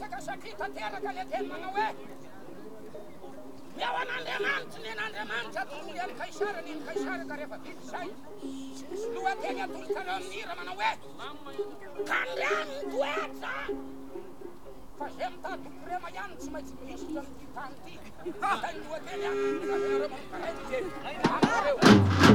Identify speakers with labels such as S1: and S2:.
S1: resaka sakita teraka le temana hoe miao an'Andriamanitra ny an'Andriamanitra atoloy any Kaisaraka rehefa vita izay lohateny atolotareo amin'ira manao hoe kandriany toetra fa zay mitady prema ihany tsy maintsy misitra amin'ity tany ity zay lohateny any raha manao karetike amareo